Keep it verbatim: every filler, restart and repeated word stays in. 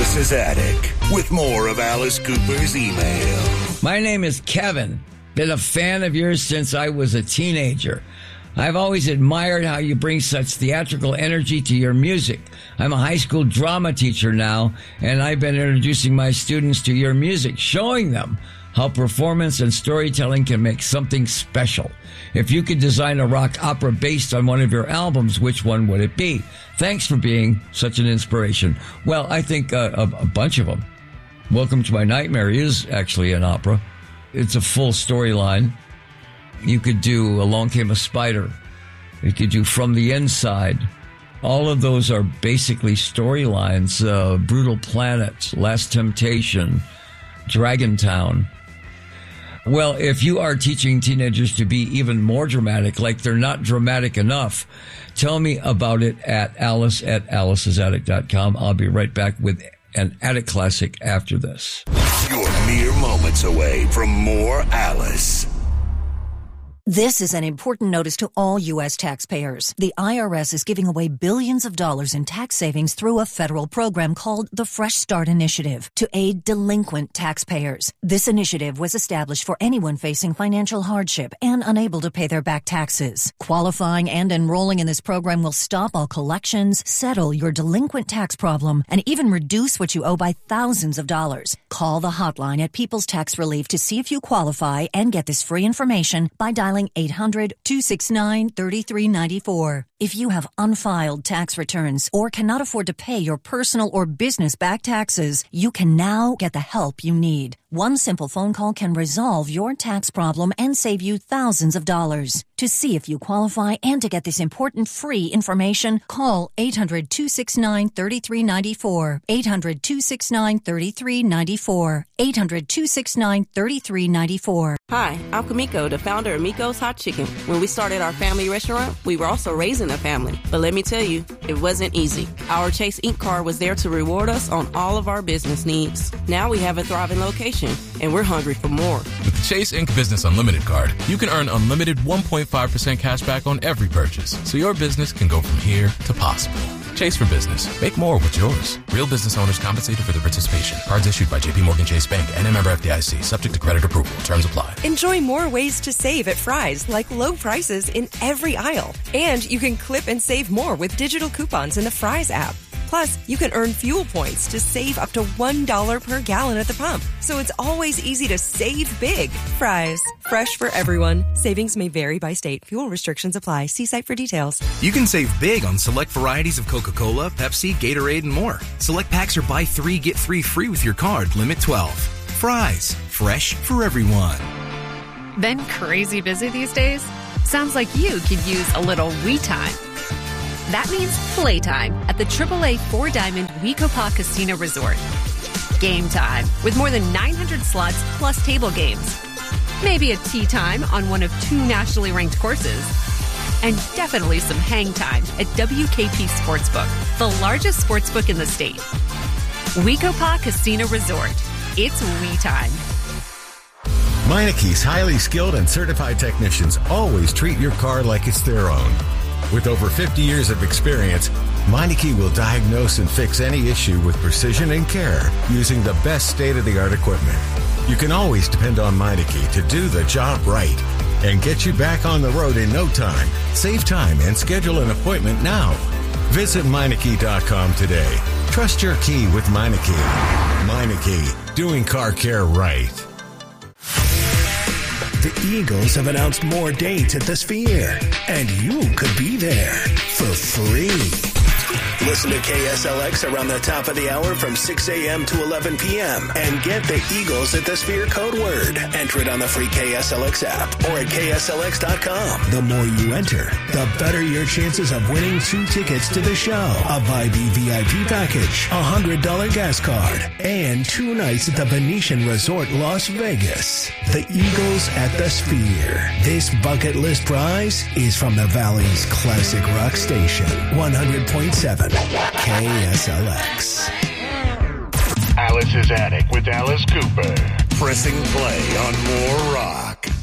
Alice's Attic with more of Alice Cooper's email. My name is Kevin. Been a fan of yours since I was a teenager. I've always admired how you bring such theatrical energy to your music. I'm a high school drama teacher now, and I've been introducing my students to your music, showing them how performance and storytelling can make something special. If you could design a rock opera based on one of your albums, which one would it be? Thanks for being such an inspiration. Well, I think uh, a, a bunch of them. Welcome to My Nightmare is actually an opera. It's a full storyline. You could do Along Came a Spider. You could do From the Inside. All of those are basically storylines. Uh, Brutal Planet, Last Temptation, Dragon Town. Well, if you are teaching teenagers to be even more dramatic, like they're not dramatic enough, tell me about it at alice at alice's attic dot com. I'll be right back with an Attic Classic after this. You're mere moments away from more Alice. This is an important notice to all U S taxpayers. The I R S is giving away billions of dollars in tax savings through a federal program called the Fresh Start Initiative to aid delinquent taxpayers. This initiative was established for anyone facing financial hardship and unable to pay their back taxes. Qualifying and enrolling in this program will stop all collections, settle your delinquent tax problem, and even reduce what you owe by thousands of dollars. Call the hotline at People's Tax Relief to see if you qualify and get this free information by dialing eight hundred, two six nine, three three nine four. If you have unfiled tax returns or cannot afford to pay your personal or business back taxes, you can now get the help you need. One simple phone call can resolve your tax problem and save you thousands of dollars. To see if you qualify and to get this important free information, call eight hundred, two six nine, three three nine four. eight hundred, two six nine, three three nine four. eight hundred, two six nine, three three nine four. Hi, I'm Kamiko, the founder of Miko's Hot Chicken. When we started our family restaurant, we were also raising a family. But let me tell you, it wasn't easy. Our Chase Incorporated card was there to reward us on all of our business needs. Now we have a thriving location, and we're hungry for more. With the Chase Incorporated Business Unlimited card, you can earn unlimited one point five percent cash back on every purchase, so your business can go from here to possible. Chase for Business. Make more with yours. Real business owners compensated for their participation. Cards issued by J P Morgan Chase Bank and a member F D I C. Subject to credit approval. Terms apply. Enjoy more ways to save at Fry's, like low prices in every aisle. And you can clip and save more with digital coupons in the Fry's app. Plus, you can earn fuel points to save up to one dollar per gallon at the pump. So it's always easy to save big. Fry's. Fresh for everyone. Savings may vary by state. Fuel restrictions apply. See site for details. You can save big on select varieties of Coca-Cola, Pepsi, Gatorade, and more. Select packs are buy three, get three free with your card. Limit twelve. Fry's. Fresh for everyone. Been crazy busy these days? Sounds like you could use a little we time. That means playtime at the triple A Four Diamond Wekopa Casino Resort. Game time with more than nine hundred slots plus table games. Maybe a tea time on one of two nationally ranked courses. And definitely some hang time at W K P Sportsbook, the largest sportsbook in the state. Wekopa Casino Resort. It's we time. Meineke's highly skilled and certified technicians always treat your car like it's their own. With over fifty years of experience, Meineke will diagnose and fix any issue with precision and care using the best state-of-the-art equipment. You can always depend on Meineke to do the job right and get you back on the road in no time. Save time and schedule an appointment now. Visit Meineke dot com today. Trust your key with Meineke. Meineke, doing car care right. The Eagles have announced more dates at the Sphere, and you could be there for free. Listen to K S L X around the top of the hour from six a.m. to eleven p.m. and get the Eagles at the Sphere code word. Enter it on the free K S L X app or at K S L X dot com. The more you enter, the better your chances of winning two tickets to the show, a Vibey V I P package, a one hundred dollars gas card, and two nights at the Venetian Resort Las Vegas. The Eagles at the Sphere. This bucket list prize is from the Valley's classic rock station, one hundred point seven K S L X. Alice's Attic with Alice Cooper. Pressing play on more rock.